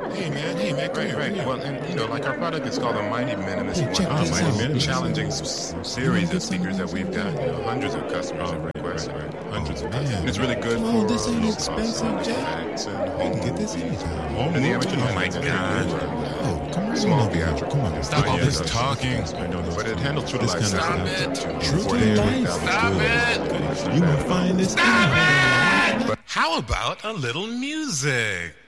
Hey man, come here. Right. Well, and like our product is called the Mighty Minimus. Hey, check this out. Mighty challenging series of speakers that we've got. Hundreds of customers have requested. Hundreds of customers. And it's really good for this ain't low expensive, cost Jack. and You can get this anytime. And the average Oh, come on, small over here. theatrical. Come on. Stop all this talking. But it handles true This life. kind of Stop stuff. True to life. Stop it. You will find this. How about a little music?